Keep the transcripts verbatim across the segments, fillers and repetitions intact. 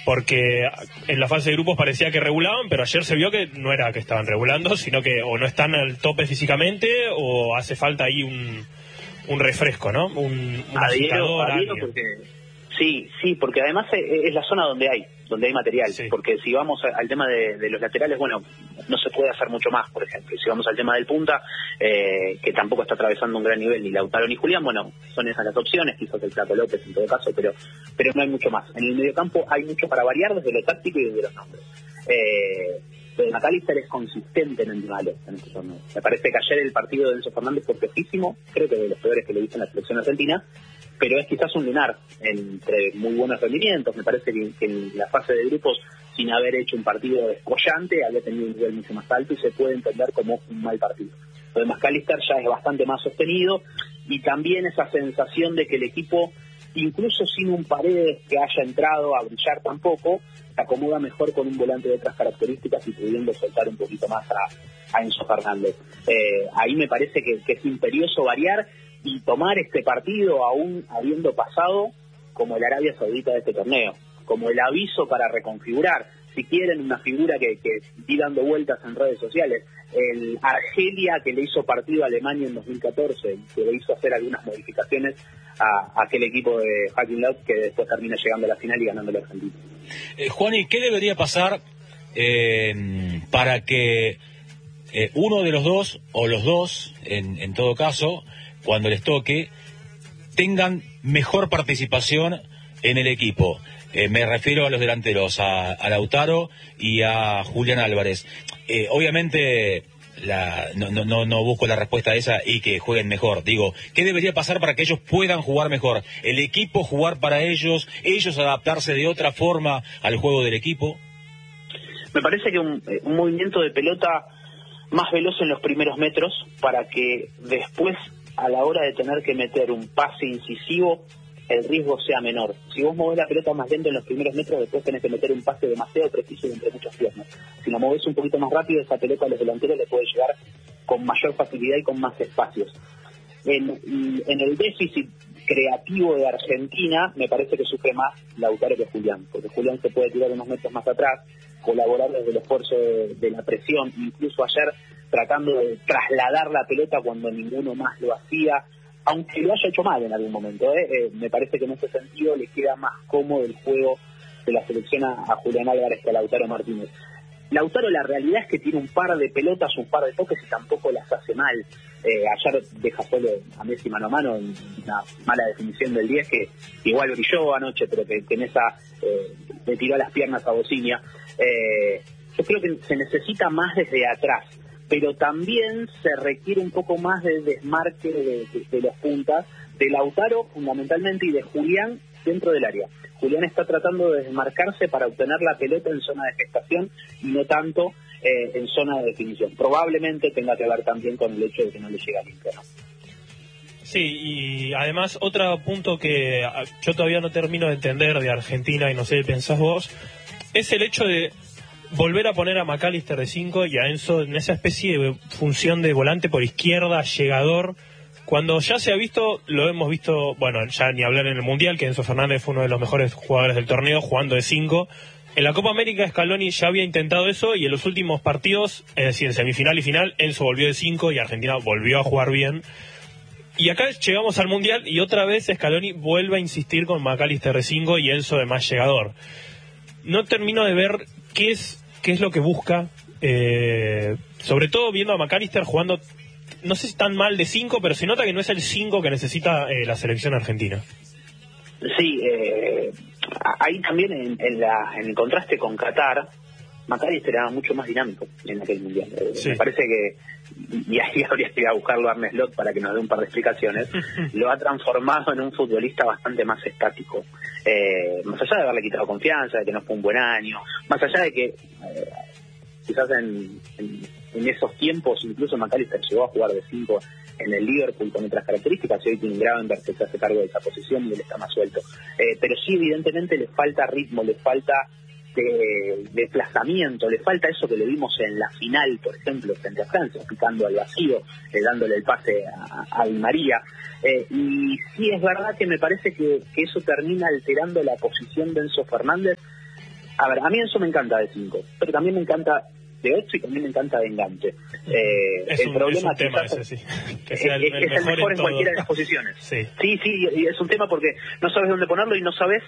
porque en la fase de grupos parecía que regulaban, pero ayer se vio que no era que estaban regulando, sino que o no están al tope físicamente o hace falta ahí un, un refresco, ¿no? Un, un agitador, porque sí, sí, porque además es la zona donde hay, donde hay material, sí. Porque si vamos al tema de, de los laterales, bueno, no se puede hacer mucho más, por ejemplo. Si vamos al tema del punta, eh, que tampoco está atravesando un gran nivel ni Lautaro ni Julián, bueno, son esas las opciones, quizás el Flaco López en todo caso, pero pero no hay mucho más. En el mediocampo hay mucho para variar desde lo táctico y desde los nombres. Eh, McAllister es consistente en el malo en este torneo. Me parece que ayer el partido de Enzo Fernández fue pejísimo, creo que de los peores que le hizo en la selección argentina, pero es quizás un lunar entre muy buenos rendimientos. Me parece que, que en la fase de grupos, sin haber hecho un partido descollante, había tenido un nivel mucho más alto y se puede entender como un mal partido. Lo de McAllister ya es bastante más sostenido, y también esa sensación de que el equipo, incluso sin un Paredes que haya entrado a brillar tampoco, se acomoda mejor con un volante de otras características y pudiendo soltar un poquito más a, a Enzo Fernández. Eh, ahí me parece que, que es imperioso variar y tomar este partido aún habiendo pasado como el Arabia Saudita de este torneo, como el aviso para reconfigurar, si quieren, una figura que, que vi dando vueltas en redes sociales, el Argelia que le hizo partido a Alemania en dos mil catorce, que le hizo hacer algunas modificaciones a, a aquel equipo de Joaquín Löw que después termina llegando a la final y ganando la Argentina. Eh, Juani, ¿qué debería pasar eh, para que eh, uno de los dos, o los dos, en, en todo caso, cuando les toque, tengan mejor participación en el equipo? Eh, me refiero a los delanteros, a, a Lautaro y a Julián Álvarez. Eh, obviamente la, no, no, no busco la respuesta a esa y que jueguen mejor. Digo, ¿qué debería pasar para que ellos puedan jugar mejor? ¿El equipo jugar para ellos? ¿Ellos adaptarse de otra forma al juego del equipo? Me parece que un, un movimiento de pelota más veloz en los primeros metros para que después, a la hora de tener que meter un pase incisivo, el riesgo sea menor. Si vos movés la pelota más lento en los primeros metros, después tenés que meter un pase demasiado preciso y entre muchas piernas. Si la movés un poquito más rápido, esa pelota a los delanteros le puede llegar con mayor facilidad y con más espacios. En, en el déficit creativo de Argentina, me parece que sufre más Lautaro que Julián, porque Julián se puede tirar unos metros más atrás, colaborar desde el esfuerzo de, de la presión, incluso ayer tratando de trasladar la pelota cuando ninguno más lo hacía, aunque lo haya hecho mal en algún momento, ¿eh? Eh, me parece que en ese sentido le queda más cómodo el juego de la selección a, a Julián Álvarez que a Lautaro Martínez. Lautaro, la realidad es que tiene un par de pelotas, un par de toques y tampoco las hace mal. Eh, ayer deja solo a Messi mano a mano en una mala definición del diez que igual brilló anoche, pero que, que en esa eh, le tiró las piernas a Bocinia. Eh, yo creo que se necesita más desde atrás, pero también se requiere un poco más de desmarque de, de, de los puntas, de Lautaro fundamentalmente y de Julián dentro del área. Julián está tratando de desmarcarse para obtener la pelota en zona de gestación y no tanto eh, en zona de definición. Probablemente tenga que ver también con el hecho de que no le llega al interno. Sí, y además otro punto que yo todavía no termino de entender de Argentina, y no sé qué pensás vos, es el hecho de volver a poner a McAllister de cinco y a Enzo en esa especie de función de volante por izquierda, llegador, cuando ya se ha visto, lo hemos visto, bueno, ya ni hablar en el Mundial, que Enzo Fernández fue uno de los mejores jugadores del torneo jugando de cinco. En la Copa América Scaloni ya había intentado eso y en los últimos partidos, es decir, en semifinal y final, Enzo volvió de cinco y Argentina volvió a jugar bien. Y acá llegamos al Mundial y otra vez Scaloni vuelve a insistir con McAllister de cinco y Enzo de más llegador. No termino de ver qué es qué es lo que busca, eh, sobre todo viendo a McAllister jugando, no sé si tan mal de cinco, pero se nota que no es el cinco que necesita eh, la selección argentina. Sí, eh, ahí también en, en, la, en el contraste con Qatar, McAllister era mucho más dinámico en aquel mundial. Eh, sí. Me parece que, y ahí habría que ir a buscarlo a Arne Slot para que nos dé un par de explicaciones, lo ha transformado en un futbolista bastante más estático. Eh, más allá de haberle quitado confianza, de que no fue un buen año, más allá de que eh, quizás en, en, en esos tiempos incluso McAllister llegó a jugar de cinco en el Liverpool con otras características, y hoy tiene Gravenberch que se hace cargo de esa posición y él está más suelto. Eh, pero sí, evidentemente le falta ritmo, le falta de desplazamiento, le falta eso que le vimos en la final, por ejemplo, frente a Francia, picando al vacío, eh, dándole el pase a, a Di María. Eh, y sí es verdad que me parece que, que eso termina alterando la posición de Enzo Fernández, A ver, a mí eso me encanta de cinco, pero también me encanta de ocho y también me encanta de enganche. Eh, es el un, problema es un tema ese, sí. Que sea el, es, el es mejor, el mejor en, en cualquiera de las posiciones. Sí, sí, sí, y es un tema porque no sabes dónde ponerlo y no sabes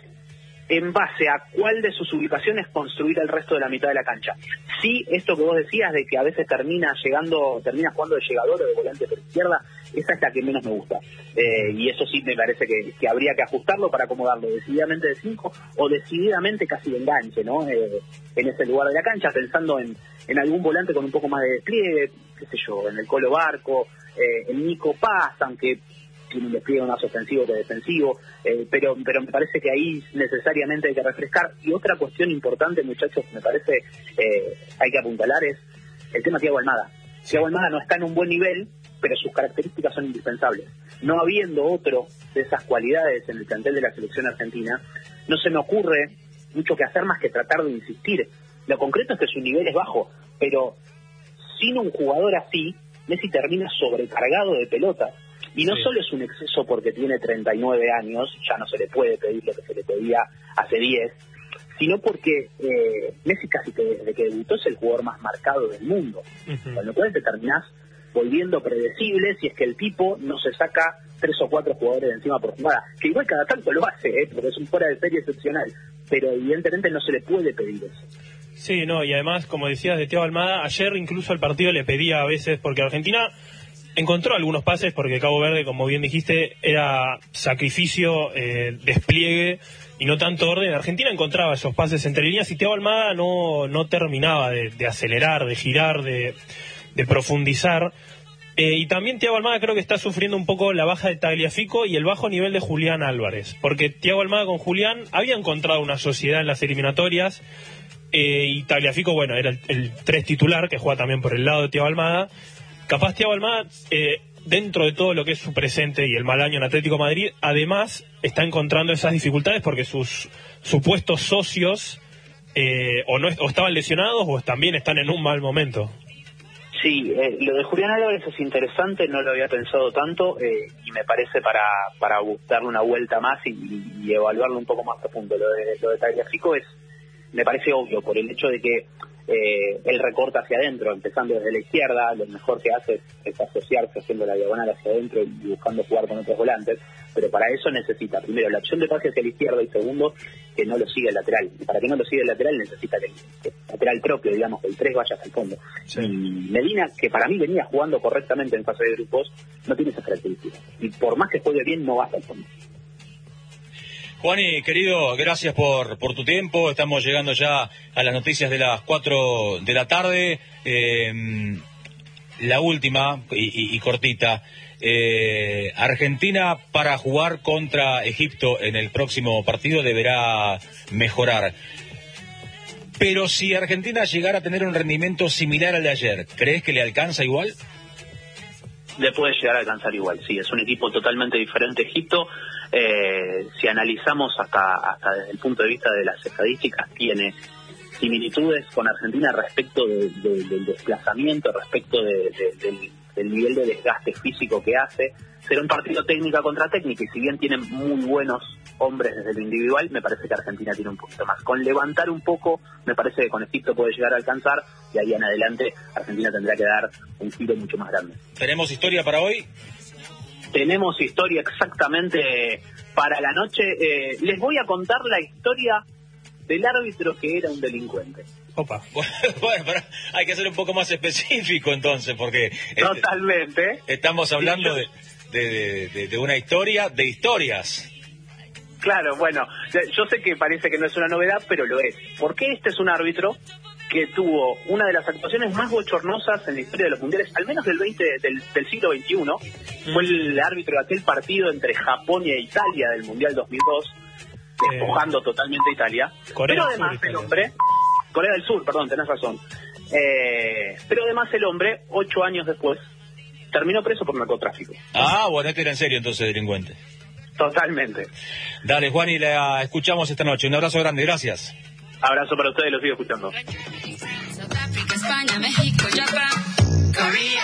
en base a cuál de sus ubicaciones construir el resto de la mitad de la cancha. Sí, esto que vos decías de que a veces termina llegando, termina jugando de llegador o de volante por izquierda, esa es la que menos me gusta. Eh, y eso sí me parece que, que habría que ajustarlo para acomodarlo decididamente de cinco o decididamente casi de enganche, ¿no? Eh, en ese lugar de la cancha, pensando en, en algún volante con un poco más de despliegue, qué sé yo, en el Colo Barco, eh, en Nico Paz, aunque tiene un despliegue más ofensivo que defensivo, eh, pero pero me parece que ahí necesariamente hay que refrescar. Y otra cuestión importante, muchachos, me parece eh, hay que apuntalar es el tema de Thiago Almada. Sí. Thiago Almada no está en un buen nivel, pero sus características son indispensables. No habiendo otro de esas cualidades en el plantel de la selección argentina, no se me ocurre mucho que hacer más que tratar de insistir. Lo concreto es que su nivel es bajo, pero sin un jugador así, Messi termina sobrecargado de pelota. Y no sí. solo es un exceso porque tiene treinta y nueve años, ya no se le puede pedir lo que se le pedía hace diez, sino porque eh, Messi casi que desde que debutó es el jugador más marcado del mundo. Uh-huh. Con lo cual te terminás volviendo predecible si es que el tipo no se saca tres o cuatro jugadores de encima por jugada, que igual cada tanto lo hace, ¿eh? Porque es un fuera de serie excepcional, pero evidentemente no se le puede pedir eso. Sí, no, y además, como decías de Thiago Almada, ayer incluso el partido le pedía a veces, porque Argentina encontró algunos pases, porque Cabo Verde, como bien dijiste, era sacrificio, eh, despliegue y no tanto orden. Argentina encontraba esos pases entre líneas y Thiago Almada no, no terminaba de, de acelerar, de girar, de, de profundizar. Eh, y también Thiago Almada creo que está sufriendo un poco la baja de Tagliafico y el bajo nivel de Julián Álvarez, porque Thiago Almada con Julián había encontrado una sociedad en las eliminatorias, eh, y Tagliafico, bueno, era el, el tres titular, que juega también por el lado de Thiago Almada. Capaz Thiago Almada, eh, dentro de todo lo que es su presente y el mal año en Atlético de Madrid, además está encontrando esas dificultades porque sus supuestos socios eh, o, no, o estaban lesionados o también están en un mal momento. Sí, eh, lo de Julián Álvarez es interesante, no lo había pensado tanto, eh, y me parece para para darle una vuelta más y, y evaluarlo un poco más profundo. Lo de, lo de Tagliafico es, me parece obvio, por el hecho de que eh, él recorta hacia adentro, empezando desde la izquierda, lo mejor que hace es, es asociarse haciendo la diagonal hacia adentro y buscando jugar con otros volantes, pero para eso necesita, primero, la opción de pase hacia la izquierda y segundo, que no lo siga el lateral. Y para que no lo siga el lateral necesita que el lateral propio, digamos, que el tres vaya hasta el fondo. Sí. Y Medina, que para mí venía jugando correctamente en fase de grupos, no tiene esas características. Y por más que juegue bien, no va hasta el fondo. Juani, querido, gracias por, por tu tiempo. Estamos llegando ya a las noticias de las cuatro de la tarde. Eh, la última y, y, y cortita. Eh, Argentina, para jugar contra Egipto en el próximo partido, deberá mejorar. Pero si Argentina llegara a tener un rendimiento similar al de ayer, ¿crees que le alcanza igual? Le puede llegar a alcanzar igual, sí. Es un equipo totalmente diferente Egipto. Eh, si analizamos hasta hasta desde el punto de vista de las estadísticas, tiene similitudes con Argentina respecto de, de, del desplazamiento, respecto de, de, del, del nivel de desgaste físico que hace. Será un partido técnica contra técnica, y si bien tienen muy buenos hombres desde lo individual, me parece que Argentina tiene un poquito más. Con levantar un poco, me parece que con Egipto puede llegar a alcanzar, y ahí en adelante Argentina tendrá que dar un giro mucho más grande. ¿Tenemos historia para hoy? Tenemos historia exactamente para la noche. Eh, les voy a contar la historia del árbitro que era un delincuente. Opa. Bueno, pero hay que ser un poco más específico entonces, porque totalmente. Este, estamos hablando de, de, de, de una historia de historias. Claro, bueno, yo sé que parece que no es una novedad, pero lo es. Porque este es un árbitro que tuvo una de las actuaciones más bochornosas en la historia de los mundiales, al menos del veinte del, del siglo veintiuno. Mm. Fue el árbitro de aquel partido entre Japón y Italia del Mundial dos mil dos, despojando eh, totalmente a Italia. Corea pero además Sur, el hombre, Corea del Sur, perdón, tenés razón. Eh, pero además el hombre, ocho años después, terminó preso por narcotráfico. Ah, bueno, este era en serio entonces, delincuente. Totalmente. Dale, Juan, y la escuchamos esta noche. Un abrazo grande, gracias. Abrazo para ustedes, los sigo escuchando. España, México, Japón, Corea.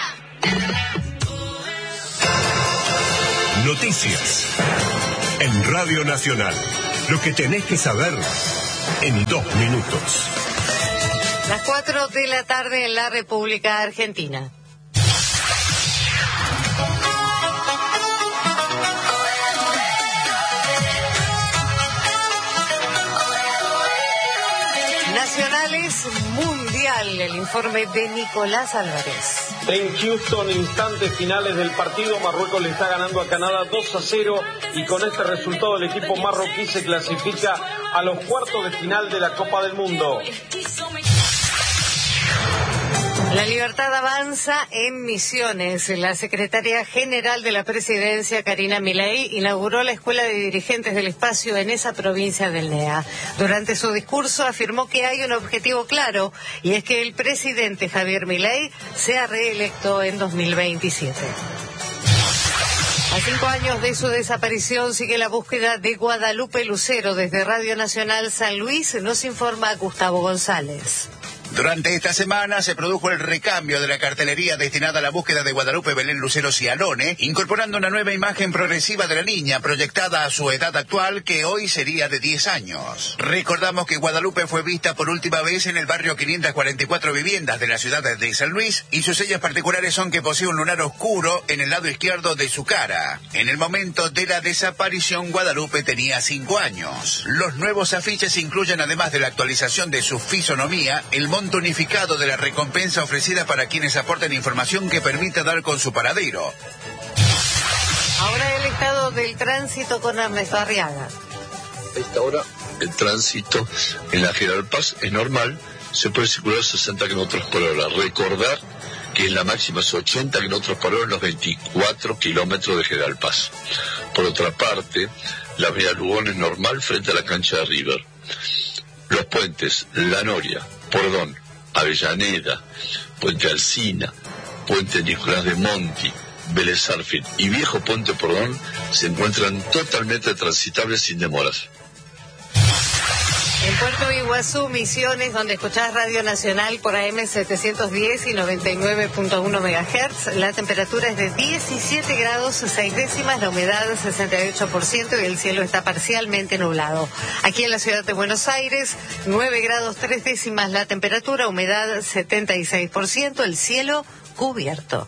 Noticias en Radio Nacional. Lo que tenés que saber en dos minutos. Las cuatro de la tarde en la República Argentina. Nacionales Mundial, el informe de Nicolás Álvarez. En Houston, instantes finales del partido, Marruecos le está ganando a Canadá dos a cero y con este resultado el equipo marroquí se clasifica a los cuartos de final de la Copa del Mundo. La libertad avanza en Misiones. La secretaria general de la presidencia, Karina Milei, inauguró la Escuela de Dirigentes del Espacio en esa provincia del N E A. Durante su discurso afirmó que hay un objetivo claro, y es que el presidente Javier Milei sea reelecto en dos mil veintisiete. A cinco años de su desaparición sigue la búsqueda de Guadalupe Lucero. Desde Radio Nacional San Luis nos informa Gustavo González. Durante esta semana se produjo el recambio de la cartelería destinada a la búsqueda de Guadalupe Belén Lucero Cialone, incorporando una nueva imagen progresiva de la niña proyectada a su edad actual, que hoy sería de diez años. Recordamos que Guadalupe fue vista por última vez en el barrio quinientas cuarenta y cuatro Viviendas de la ciudad de San Luis, y sus señas particulares son que posee un lunar oscuro en el lado izquierdo de su cara. En el momento de la desaparición, Guadalupe tenía cinco años. Los nuevos afiches incluyen, además de la actualización de su fisonomía, el monto unificado de la recompensa ofrecida para quienes aporten información que permita dar con su paradero. Ahora el estado del tránsito con Ernesto Arriaga. A esta hora el tránsito en la General Paz es normal, se puede circular sesenta kilómetros por hora. Recordar que en la máxima es ochenta kilómetros por hora en los veinticuatro kilómetros de General Paz. Por otra parte, la avenida Lugón es normal frente a la cancha de River. Los puentes La Noria, Pordón, Avellaneda, Puente Alsina, Puente Nicolás de Monti, Vélez Sarsfield y Viejo Puente Pordón se encuentran totalmente transitables sin demoras. En Puerto Iguazú, Misiones, donde escuchás Radio Nacional por A M setecientos diez y noventa y nueve punto uno megahertz, la temperatura es de diecisiete grados seis décimas, la humedad sesenta y ocho por ciento y el cielo está parcialmente nublado. Aquí en la ciudad de Buenos Aires, nueve grados tres décimas la temperatura, humedad setenta y seis por ciento, el cielo cubierto.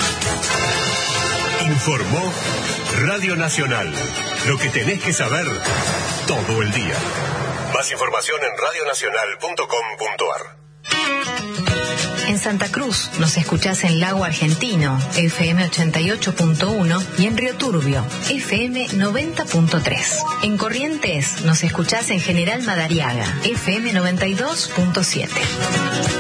Informó Radio Nacional. Lo que tenés que saber todo el día. Más información en radio nacional punto com punto a r. En Santa Cruz nos escuchás en Lago Argentino, F M ochenta y ocho punto uno, y en Río Turbio, F M noventa punto tres. En Corrientes nos escuchás en General Madariaga, F M noventa y dos punto siete.